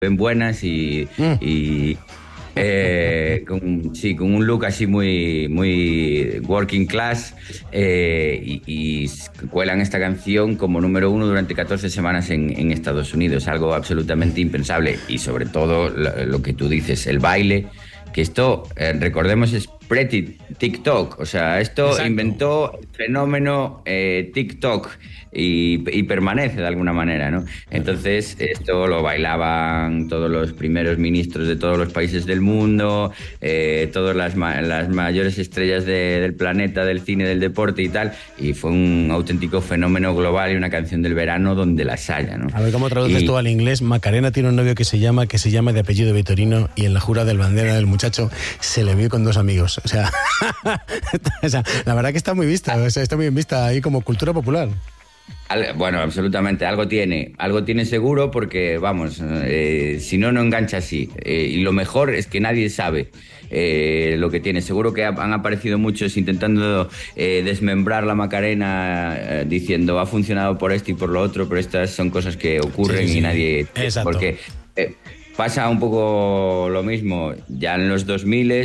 ven buenas con un look así muy working class, y cuelan esta canción como número uno durante 14 semanas en Estados Unidos, algo absolutamente impensable. Y sobre todo lo que tú dices, el baile, que esto, recordemos, es TikTok, o sea, esto Exacto. inventó el fenómeno TikTok y permanece de alguna manera, ¿no? Entonces, esto lo bailaban todos los primeros ministros de todos los países del mundo, todas las mayores estrellas del planeta, del cine, del deporte y tal, y fue un auténtico fenómeno global y una canción del verano donde las haya, ¿no? A ver cómo traduces tú al inglés. Macarena tiene un novio que se llama de apellido Vitorino, y en la jura del bandera del muchacho se le vio con dos amigos. O sea, la verdad que está muy vista, o sea, está muy bien vista ahí como cultura popular. Bueno, absolutamente, algo tiene seguro, porque vamos, si no, no engancha así. Y lo mejor es que nadie sabe lo que tiene. Seguro que han aparecido muchos intentando desmembrar la Macarena, diciendo ha funcionado por esto y por lo otro, pero estas son cosas que ocurren, sí. Y nadie... Exacto. Porque pasa un poco lo mismo ya en los 2000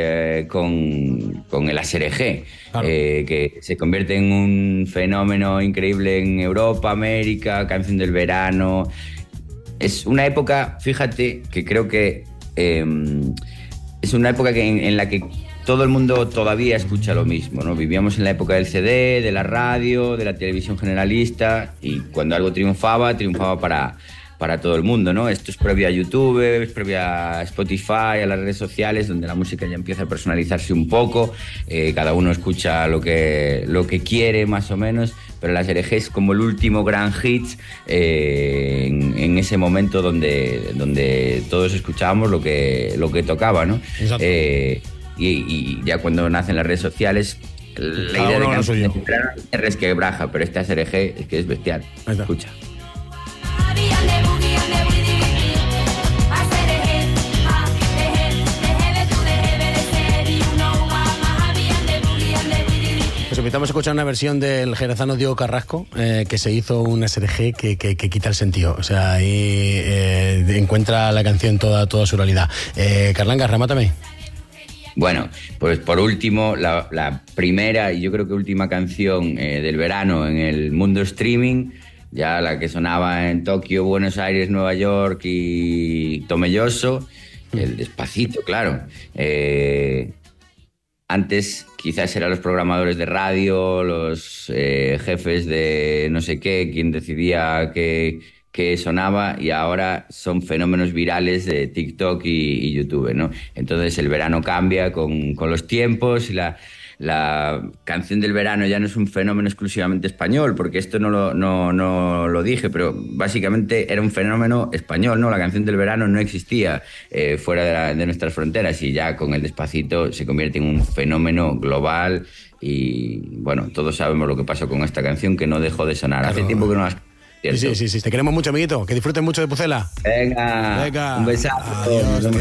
con el ASRG, claro. Que se convierte en un fenómeno increíble en Europa, América, canción del verano. Es una época, fíjate, que creo que es una época en la que todo el mundo todavía escucha lo mismo, ¿no? Vivíamos en la época del CD, de la radio, de la televisión generalista, y cuando algo triunfaba para todo el mundo, ¿no? Esto es previo a YouTube, es previo a Spotify, a las redes sociales, donde la música ya empieza a personalizarse un poco, cada uno escucha lo que quiere, más o menos, pero la SRG es como el último gran hit en ese momento donde todos escuchábamos lo que tocaba, ¿no? Y ya cuando nacen las redes sociales, la idea de canción es resquebraja, pero esta SRG es que es bestial. Escucha. Os invitamos a escuchar una versión del jerezano Diego Carrasco, que se hizo una SRG que quita el sentido. O sea, ahí encuentra la canción toda su realidad. Carlangas, remátame. Bueno, pues por último, la primera y yo creo que última canción del verano en el mundo streaming, ya la que sonaba en Tokio, Buenos Aires, Nueva York y Tomelloso, el Despacito, claro. Antes quizás eran los programadores de radio, los jefes de no sé qué, quien decidía qué sonaba, y ahora son fenómenos virales de TikTok y YouTube, ¿no? Entonces el verano cambia con los tiempos, y la canción del verano ya no es un fenómeno exclusivamente español, porque esto no lo dije, pero básicamente era un fenómeno español, ¿no? La canción del verano no existía fuera de nuestras fronteras, y ya con el Despacito se convierte en un fenómeno global. Y bueno, todos sabemos lo que pasó con esta canción, que no dejó de sonar. Hace tiempo que no las... Sí, te queremos mucho, amiguito. Que disfruten mucho de Pucela. Venga. Un besazo. Adiós.